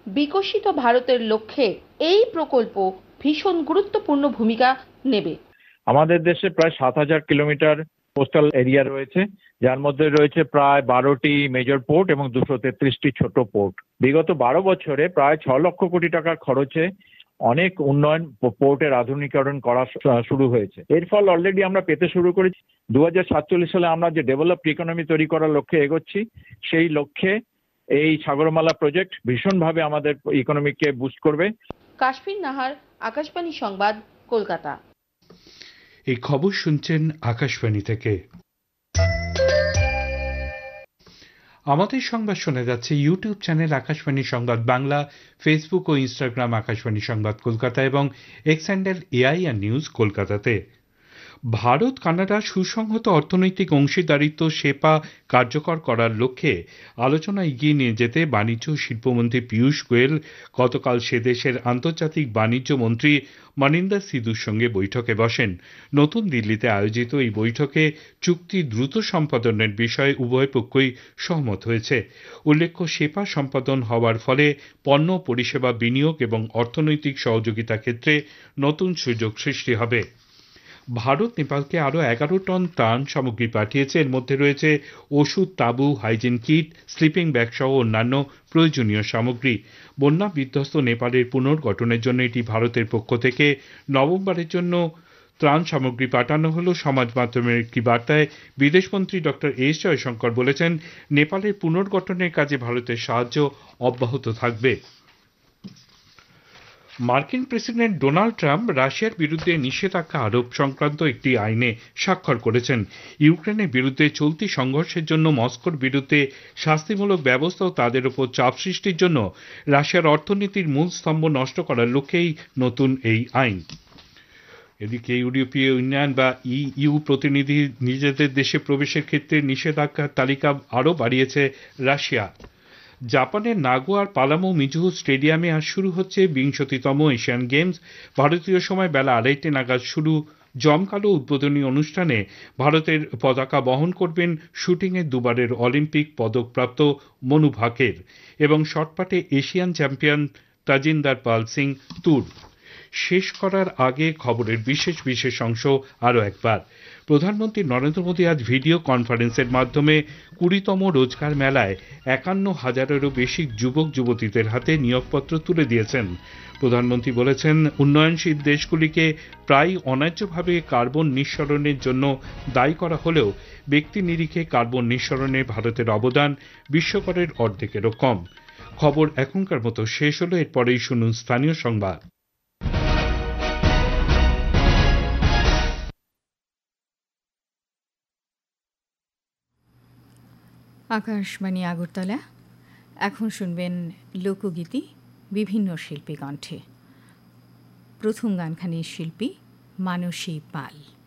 বিকশিত ভারতের লক্ষ্যে এই প্রকল্প ভীষণ গুরুত্বপূর্ণ ভূমিকা নেবে। আমাদের দেশে প্রায় 7,000 কিলোমিটার কোস্টাল এরিয়া রয়েছে, যার মধ্যে রয়েছে প্রায় 12টি মেজর পোর্ট এবং 233টি ছোট পোর্ট। বিগত 12 বছরে প্রায় 6 লক্ষ কোটি টাকার খরচে অনেক উন্নয়ন পোর্টের আধুনিকরণ করা শুরু হয়েছে। এর ফল অলরেডি আমরা পেতে শুরু করেছি। 2047 সালে আমরা যে ডেভেলপড ইকোনমি তৈরি করার লক্ষ্যে এগোচ্ছি, সেই লক্ষ্যে এই সাগরমালা প্রজেক্ট ভীষণভাবে আমাদের ইকোনমিকে বুস্ট করবে। কাশ্মীর নাহার, আকাশবাণী সংবাদ, কলকাতা। এই খবর শুনছেন আকাশবাণী থেকে। আমাদের সংবাদ শোনা যাচ্ছে ইউটিউব চ্যানেল আকাশবাণী সংবাদ বাংলা, ফেসবুক ও ইনস্টাগ্রাম আকাশবাণী সংবাদ কলকাতা এবং এক্স হ্যান্ডেল এআইআর নিউজ কলকাতাতে। ভারত কানাডা সুসংহত অর্থনৈতিক অংশীদারিত্ব সেপা কার্যকর করার লক্ষ্যে আলোচনা এগিয়ে নিয়ে যেতে বাণিজ্য ও শিল্পমন্ত্রী পীয়ূষ গোয়েল গতকাল সে দেশের আন্তর্জাতিক বাণিজ্য মন্ত্রী মনিন্দর সিধুর সঙ্গে বৈঠকে বসেন। নতুন দিল্লিতে আয়োজিত এই বৈঠকে চুক্তি দ্রুত সম্পাদনের বিষয়ে উভয় পক্ষই সহমত হয়েছে। উল্লেখ্য, সেপা সম্পাদন হওয়ার ফলে পণ্য পরিষেবা বিনিয়োগ এবং অর্থনৈতিক সহযোগিতা ক্ষেত্রে নতুন সুযোগ সৃষ্টি হবে। ভারত নেপালকে আরও 11 টন ত্রাণ সামগ্রী পাঠিয়েছে। এর মধ্যে রয়েছে ওষুধ, তাঁবু, হাইজিন কিট, স্লিপিং ব্যাগ সহ অন্যান্য প্রয়োজনীয় সামগ্রী। বন্যা বিধ্বস্ত নেপালের পুনর্গঠনের জন্য এটি ভারতের পক্ষ থেকে নভেম্বরের জন্য ত্রাণ সামগ্রী পাঠানো হল। সমাজ মাধ্যমের একটি বার্তায় বিদেশমন্ত্রী ডক্টর এস জয়শঙ্কর বলেছেন, নেপালের পুনর্গঠনের কাজে ভারতের সাহায্য অব্যাহত থাকবে। মার্কিন প্রেসিডেন্ট ডোনাল্ড ট্রাম্প রাশিয়ার বিরুদ্ধে নিষেধাজ্ঞা আরোপ সংক্রান্ত একটি আইনে স্বাক্ষর করেছেন। ইউক্রেনের বিরুদ্ধে চলতি সংঘর্ষের জন্য মস্কোর বিরুদ্ধে শাস্তিমূলক ব্যবস্থা ও তাদের উপর চাপ সৃষ্টির জন্য রাশিয়ার অর্থনীতির মূল স্তম্ভ নষ্ট করার লক্ষ্যেই নতুন এই আইন। এদিকে ইউরোপীয় ইউনিয়ন বা ইইউ প্রতিনিধি নিজেদের দেশে প্রবেশের ক্ষেত্রে নিষেধাজ্ঞার তালিকা আরও বাড়িয়েছে রাশিয়া। জাপানের নাগোয়ার পালামো মিজুহু স্টেডিয়ামে আজ শুরু হচ্ছে ২০তম এশিয়ান গেমস। ভারতীয় সময় বেলা ২:৩০ নাগাদ শুরু জমকালো উদ্বোধনী অনুষ্ঠানে ভারতের পতাকা বহন করবেন শুটিংয়ের দুবারের অলিম্পিক পদকপ্রাপ্ত মনু ভাকের এবং শটপাটে এশিয়ান চ্যাম্পিয়ন তাজিন্দার পাল সিং তুর। শেষ করার আগে খবরের বিশেষ অংশ আরও একবার। প্রধানমন্ত্রী নরেন্দ্র মোদী আজ ভিডিও কনফারেন্সের মাধ্যমে ২০তম রোজগার মেলায় ৫১,০০০-এরও বেশি যুবক যুবতীদের হাতে নিয়োগপত্র তুলে দিয়েছেন। প্রধানমন্ত্রী বলেছেন, উন্নয়নশীল দেশগুলিকে প্রায় অন্যায্যভাবে কার্বন নিঃসরণের জন্য দায়ী করা হলেও ব্যক্তি নিরিখে কার্বন নিঃসরণে ভারতের অবদান বিশ্বকরের অর্ধেকেরও কম। খবর এখনকার মতো শেষ হলো। এরপরেই শুনুন স্থানীয় সংবাদ। আকাশবাণী আগরতলা। এখন শুনবেন লোকগীতি বিভিন্ন শিল্পী কণ্ঠে। প্রথম গানখানির শিল্পী মানসী পাল।